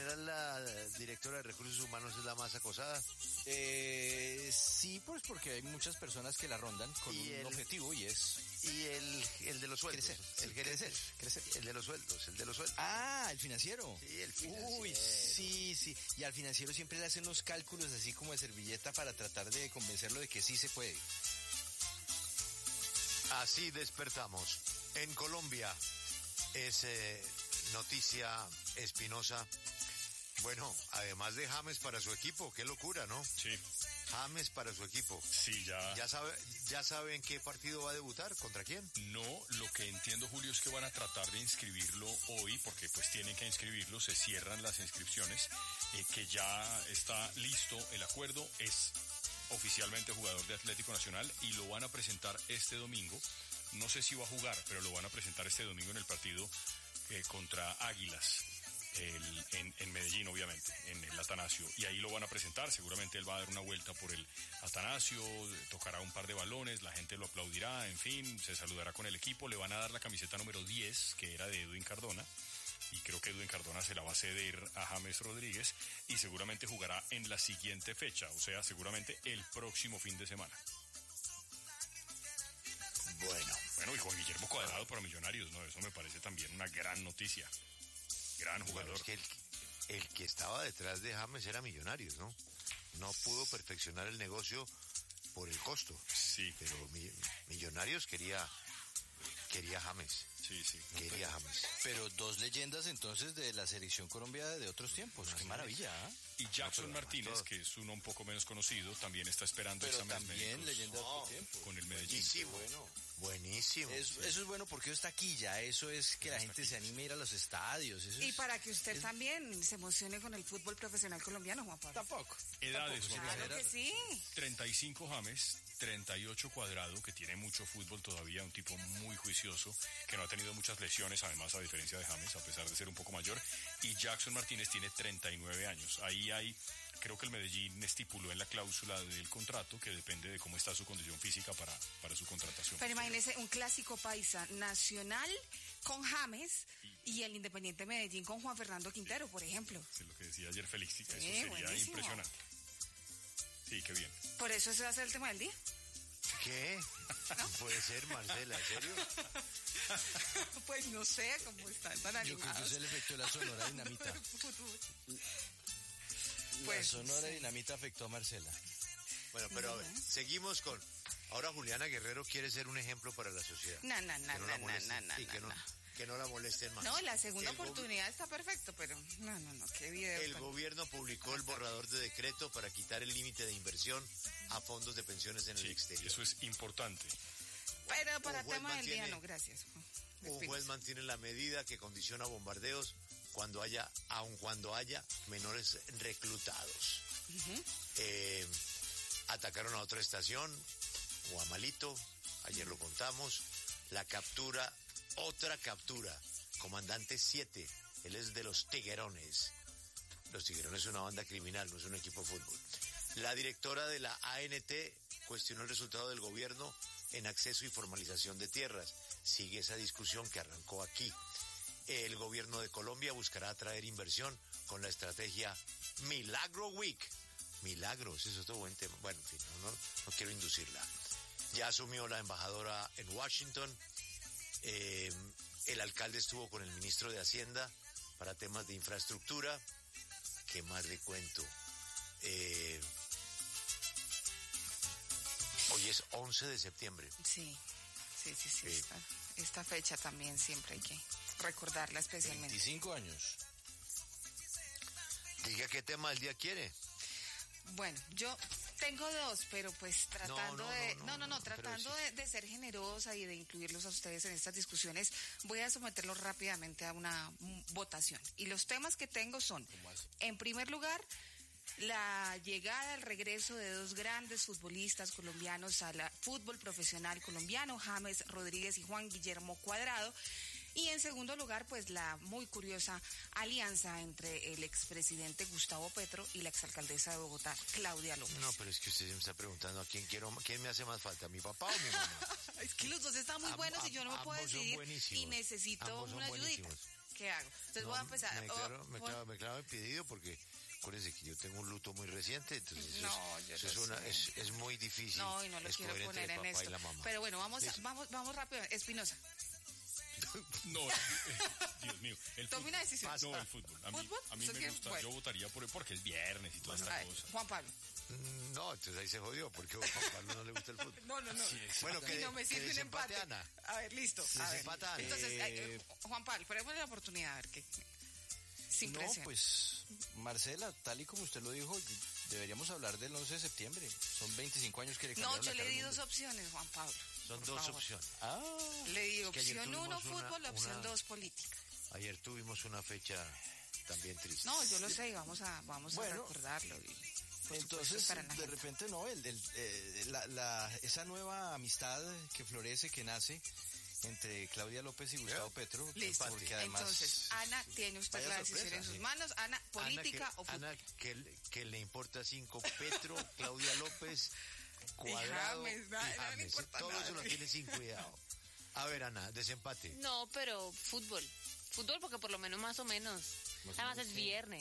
general la directora de Recursos Humanos es la más acosada? Sí, pues porque hay muchas personas que la rondan con un objetivo y es... Y el de los sueldos. Crecer. El de los sueldos. Ah, el financiero. Sí, el financiero. Uy, sí. Y al financiero siempre le hacen unos cálculos así como de servilleta para tratar de convencerlo de que sí se puede. Así despertamos. En Colombia es noticia espinosa. Bueno, además de James para su equipo, qué locura, ¿no? Sí. James para su equipo. Sí, ya. ¿Ya sabe en qué partido va a debutar? ¿Contra quién? No, lo que entiendo, Julio, es que van a tratar de inscribirlo hoy, porque pues tienen que inscribirlo, se cierran las inscripciones, que ya está listo el acuerdo, es oficialmente jugador de Atlético Nacional y lo van a presentar este domingo. No sé si va a jugar, pero lo van a presentar este domingo en el partido contra Águilas. En Medellín, obviamente, en el Atanasio, y ahí lo van a presentar. Seguramente él va a dar una vuelta por el Atanasio, tocará un par de balones, la gente lo aplaudirá, en fin, se saludará con el equipo, le van a dar la camiseta número 10, que era de Edwin Cardona, y creo que Edwin Cardona se la va a ceder a James Rodríguez, y seguramente jugará en la siguiente fecha, o sea, seguramente el próximo fin de semana. Bueno, y Juan Guillermo Cuadrado para Millonarios, ¿no? Eso me parece también una gran noticia. Gran jugador. Bueno, es que el que estaba detrás de James era Millonarios, ¿no? No pudo perfeccionar el negocio por el costo. Sí. Pero Millonarios quería James. Sí. Quería James. Pero dos leyendas entonces de la selección Colombia de otros tiempos. Qué maravilla, ¿eh? Y Jackson Martínez, que es uno un poco menos conocido, también está esperando exámenes también médicos. leyenda de otro tiempo. Con el Medellín. Buenísimo. Eso es bueno porque es taquilla, eso es que la gente se anime a ir a los estadios. Y para que usted también se emocione con el fútbol profesional colombiano, Juan Pablo. Tampoco. Edades, claro que sí. 35 James, 38 Cuadrado, que tiene mucho fútbol todavía, un tipo muy juicioso, que no ha tenido muchas lesiones, además, a diferencia de James, a pesar de ser un poco mayor. Y Jackson Martínez tiene 39 años. Ahí creo que el Medellín estipuló en la cláusula del contrato que depende de cómo está su condición física para su contratación. Pero imagínese un clásico paisa, Nacional con James y el Independiente Medellín con Juan Fernando Quintero, por ejemplo. Es lo que decía ayer Félix, eso sería buenísimo. Impresionante. Sí, qué bien. Por eso ese va a ser el tema del día. ¿Qué? ¿No? Puede ser, Marcela, ¿en serio? Pues no sé cómo están tan animados. Yo creo que es el efecto de la Sonora Dinamita. La Sonora Dinamita afectó a Marcela. Bueno, pero a ver, seguimos con... Ahora Juliana Guerrero quiere ser un ejemplo para la sociedad. No, que no la molesten más. No, la segunda oportunidad está perfecto, pero no, qué video. El gobierno publicó el borrador de decreto para quitar el límite de inversión a fondos de pensiones en el exterior. Eso es importante. Pero para tema del día no, gracias. Un juez mantiene la medida que condiciona bombardeos aun cuando haya menores reclutados. Atacaron a otra estación, Guamalito, ayer lo contamos, otra captura, comandante 7, él es de los Tiguerones. Los Tiguerones es una banda criminal, no es un equipo de fútbol. La directora de la ANT cuestionó el resultado del gobierno en acceso y formalización de tierras. Sigue esa discusión que arrancó aquí. El gobierno de Colombia buscará atraer inversión con la estrategia Milagro Week. Milagros, eso es otro buen tema. Bueno, en fin, no quiero inducirla. Ya asumió la embajadora en Washington. El alcalde estuvo con el ministro de Hacienda para temas de infraestructura. ¿Qué más le cuento? Hoy es 11 de septiembre. Sí. Esta fecha también siempre hay que recordarla especialmente. 25 años. Diga qué tema del día quiere. Bueno, yo tengo dos, pero pues tratando de ser generosa y de incluirlos a ustedes en estas discusiones, voy a someterlos rápidamente a una votación. Y los temas que tengo son, en primer lugar, la llegada, el regreso de dos grandes futbolistas colombianos al fútbol profesional colombiano, James Rodríguez y Juan Guillermo Cuadrado. Y en segundo lugar, pues la muy curiosa alianza entre el expresidente Gustavo Petro y la exalcaldesa de Bogotá, Claudia López. No, pero es que usted me está preguntando a quién me hace más falta, ¿mi papá o mi mamá? Es que los dos están muy buenos y yo no me puedo decidir y necesito una ayudita. ¿Qué hago? Entonces voy a empezar. Me declaro impedido porque acuérdense que yo tengo un luto muy reciente, entonces es muy difícil. No, y no lo quiero poner en esto. Pero bueno, vamos rápido. Espinosa. No, Dios mío. Tome una decisión. No, el fútbol. A mí me gusta, bueno. Yo votaría porque es viernes y toda esta cosa. Juan Pablo. No, entonces ahí se jodió, porque a Juan Pablo no le gusta el fútbol. No. Bueno, que no me sirve un empate. Ana. A ver, listo. Desempata Ana. Entonces, Juan Pablo, ponemos la oportunidad, a ver qué. Sin presión. Pues, Marcela, tal y como usted lo dijo, deberíamos hablar del 11 de septiembre. Son 25 años que le cambiaron No, yo le di 2 opciones, Juan Pablo. Son 2 opciones. Le di opción 1, fútbol, opción 2, política. Ayer tuvimos una fecha también triste. No, yo lo sé, vamos a recordarlo. Entonces, de repente, no, esa nueva amistad que florece, que nace entre Claudia López y Gustavo Petro. Listo. Porque además, entonces, Ana, tiene usted la decisión en sus manos. Ana, política o fútbol. Ana, que le importa 5, Petro, Claudia López, Cuadrado y James. Todo eso lo tiene sin cuidado. A ver, Ana, desempate. No, pero fútbol. Fútbol porque por lo menos más o menos. Además es viernes.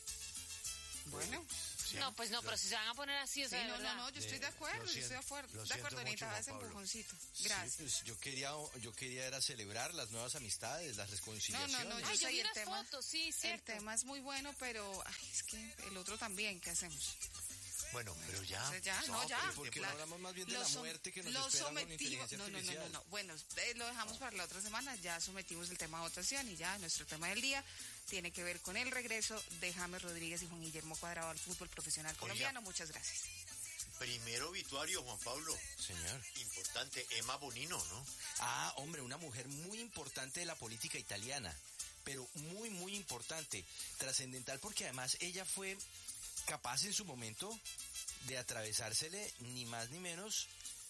Bueno. Sí, no, pues no, pero si se van a poner así, o sea, no, yo estoy de acuerdo, De acuerdo, necesitaba ese empujoncito. Gracias. Sí, pues yo quería era celebrar las nuevas amistades, las reconciliaciones. No, yo vi las fotos, sí, cierto. El tema es muy bueno, pero es que el otro también, ¿qué hacemos? Bueno, pero ya. Porque no hablamos más bien de la muerte que nos espera con inteligencia artificial. No. Bueno, lo dejamos para la otra semana. Ya sometimos el tema a votación y ya nuestro tema del día tiene que ver con el regreso de James Rodríguez y Juan Guillermo Cuadrado al fútbol profesional colombiano. Muchas gracias. Primero obituario, Juan Pablo. Señor. Importante, Emma Bonino, ¿no? Hombre, una mujer muy importante de la política italiana, pero muy, muy importante, trascendental, porque además ella fue capaz en su momento de atravesársele ni más ni menos